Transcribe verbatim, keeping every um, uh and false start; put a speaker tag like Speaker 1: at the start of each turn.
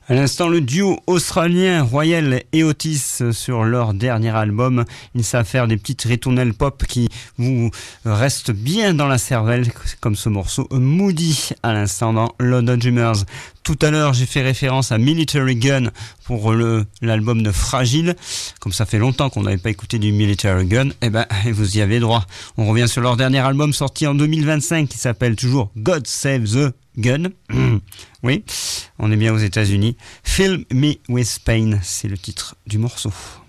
Speaker 1: À l'instant, le duo australien Royal et Otis sur leur dernier album. Ils savent faire des petites ritournelles pop qui vous restent bien dans la cervelle, comme ce morceau Moody à l'instant dans London Dreamers. Tout à l'heure, j'ai fait référence à Military Gun pour le, l'album de Fragile. Comme ça fait longtemps qu'on n'avait pas écouté du Military Gun, eh ben, vous y avez droit. On revient sur leur dernier album sorti en deux mille vingt-cinq qui s'appelle toujours God Save the Gun. Oui, on est bien aux États-Unis. Fill Me With Pain, c'est le titre du morceau.